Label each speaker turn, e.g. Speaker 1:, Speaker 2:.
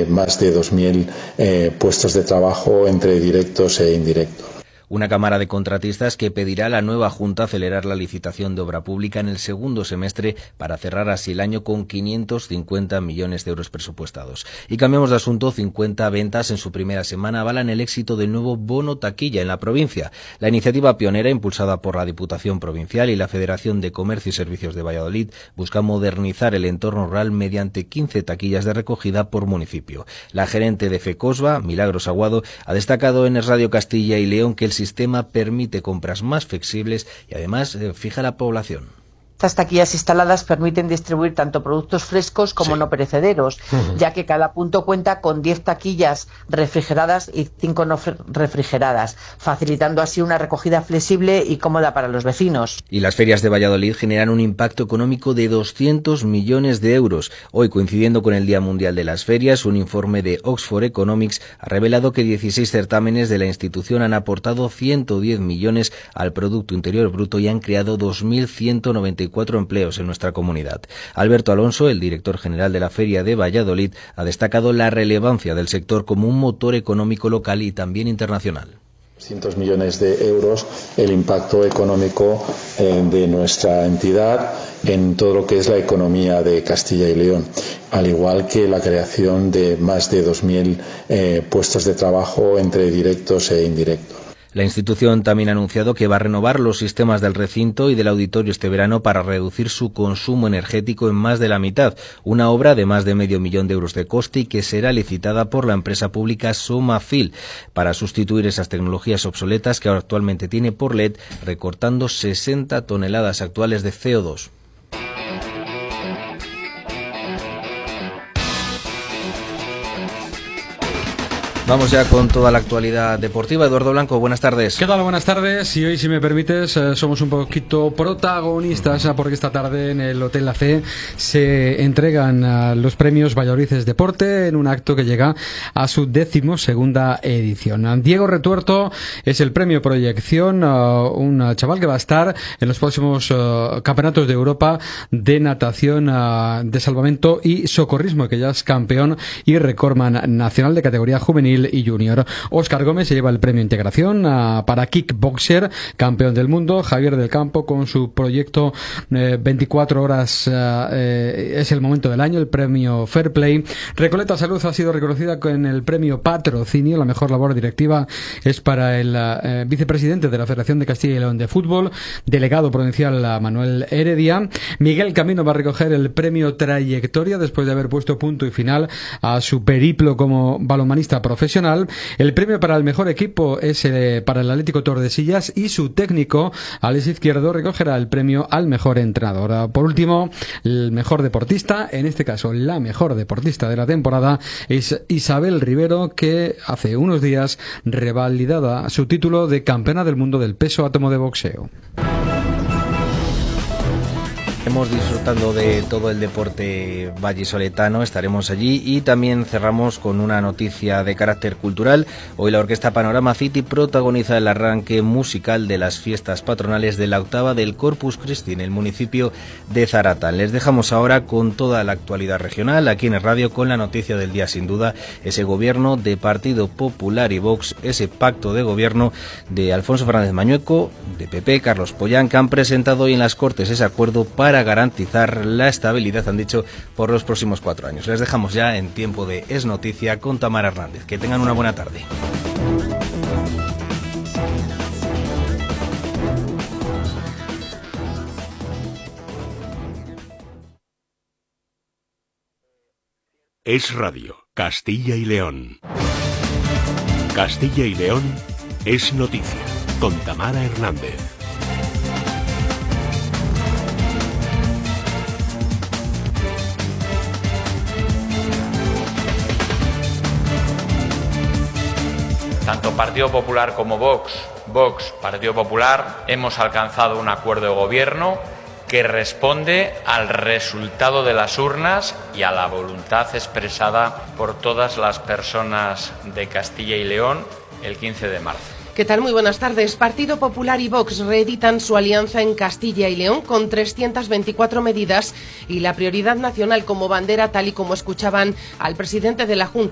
Speaker 1: de más de 2.000 puestos de trabajo entre directos e indirectos.
Speaker 2: Una Cámara de Contratistas que pedirá a la nueva Junta acelerar la licitación de obra pública en el segundo semestre para cerrar así el año con 550 millones de euros presupuestados. Y cambiamos de asunto, 50 ventas en su primera semana avalan el éxito del nuevo bono taquilla en la provincia. La iniciativa pionera, impulsada por la Diputación Provincial y la Federación de Comercio y Servicios de Valladolid, busca modernizar el entorno rural mediante 15 taquillas de recogida por municipio. La gerente de FECOSVA, Milagros Aguado, ha destacado en Radio Castilla y León que el sistema permite compras más flexibles y además fija la población.
Speaker 3: Estas taquillas instaladas permiten distribuir tanto productos frescos como no perecederos, ya que cada punto cuenta con 10 taquillas refrigeradas y 5 no refrigeradas, facilitando así una recogida flexible y cómoda para los vecinos.
Speaker 2: Y las ferias de Valladolid generan un impacto económico de 200 millones de euros. Hoy, coincidiendo con el Día Mundial de las Ferias, un informe de Oxford Economics ha revelado que 16 certámenes de la institución han aportado 110 millones al Producto Interior Bruto y han creado 2.194 empleos en nuestra comunidad. Alberto Alonso, el director general de la Feria de Valladolid, ha destacado la relevancia del sector como un motor económico local y también internacional.
Speaker 1: 200 millones de euros el impacto económico de nuestra entidad en todo lo que es la economía de Castilla y León, al igual que la creación de más de 2.000 puestos de trabajo entre directos e indirectos.
Speaker 2: La institución también ha anunciado que va a renovar los sistemas del recinto y del auditorio este verano para reducir su consumo energético en más de la mitad, una obra de más de $500.000 de euros de coste y que será licitada por la empresa pública Somafil para sustituir esas tecnologías obsoletas que actualmente tiene por LED, recortando 60 toneladas actuales de CO2. Vamos ya con toda la actualidad deportiva. Eduardo Blanco, buenas tardes.
Speaker 4: ¿Qué tal? Buenas tardes. Y hoy, si me permites, somos un poquito protagonistas porque esta tarde en el Hotel La C se entregan los premios Valladolid Deporte en un acto que llega a su 12ª edición. Diego Retuerto es el premio Proyección, un chaval que va a estar en los próximos campeonatos de Europa de natación, de salvamento y socorrismo, que ya es campeón y recordman nacional de categoría juvenil y junior. Óscar Gómez se lleva el premio Integración para kickboxer, campeón del mundo. Javier del Campo con su proyecto 24 horas es el momento del año, el premio Fair Play. Recoleta Salud ha sido reconocida con el premio Patrocinio. La mejor labor directiva es para el vicepresidente de la Federación de Castilla y León de Fútbol, delegado provincial Manuel Heredia. Miguel Camino va a recoger el premio Trayectoria después de haber puesto punto y final a su periplo como balonmanista profesional. El premio para el mejor equipo es para el Atlético Tordesillas y su técnico, Alex Izquierdo, recogerá el premio al mejor entrenador. Por último, el mejor deportista, en este caso la mejor deportista de la temporada, es Isabel Rivero, que hace unos días revalidaba su título de campeona del mundo del peso átomo de boxeo.
Speaker 2: Estamos disfrutando de todo el deporte vallisoletano, estaremos allí y también cerramos con una noticia de carácter cultural. Hoy la Orquesta Panorama City protagoniza el arranque musical de las fiestas patronales de la octava del Corpus Christi en el municipio de Zaratán. Les dejamos ahora con toda la actualidad regional aquí en el radio con la noticia del día, sin duda, ese gobierno de Partido Popular y Vox, ese pacto de gobierno de Alfonso Fernández Mañueco, de PP, Carlos Pollán, que han presentado hoy en las Cortes ese acuerdo para garantizar la estabilidad, han dicho, por los próximos 4 años. Les dejamos ya en tiempo de Es Noticia con Tamara Hernández. Que tengan una buena tarde.
Speaker 5: Es Radio, Castilla y León. Castilla y León es noticia, con Tamara Hernández.
Speaker 6: Tanto Partido Popular como Vox, Partido Popular, hemos alcanzado un acuerdo de gobierno que responde al resultado de las urnas y a la voluntad expresada por todas las personas de Castilla y León el 15 de marzo.
Speaker 7: ¿Qué tal? Muy buenas tardes. Partido Popular y Vox reeditan su alianza en Castilla y León con 324 medidas y la prioridad nacional como bandera, tal y como escuchaban al presidente de la Junta.